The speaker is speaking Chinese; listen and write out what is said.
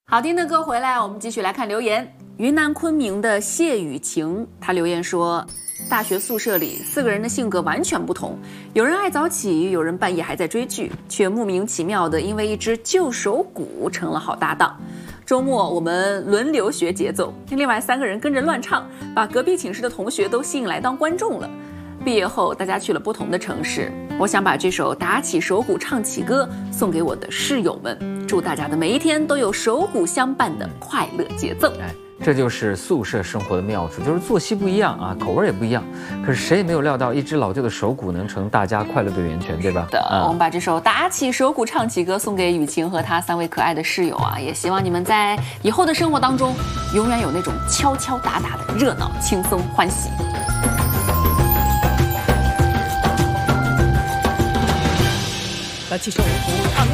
好听的歌回来，我们继续来看留言。云南昆明的谢雨晴，她留言说，大学宿舍里4个人的性格完全不同，有人爱早起，有人半夜还在追剧，却莫名其妙的因为一只旧手鼓成了好搭档。周末我们轮流学节奏，另外3个人跟着乱唱，把隔壁寝室的同学都吸引来当观众了。毕业后大家去了不同的城市，我想把这首打起手鼓唱起歌送给我的室友们，祝大家的每一天都有手鼓相伴的快乐节奏。 这就是宿舍生活的妙处，就是作息不一样啊，口味也不一样，可是谁也没有料到一只老旧的手鼓能成大家快乐的源泉，对吧？ 我们把这首打起手鼓唱起歌送给雨晴和她3位可爱的室友啊，也希望你们在以后的生活当中永远有那种敲敲打打的热闹、轻松、欢喜。 打起手鼓唱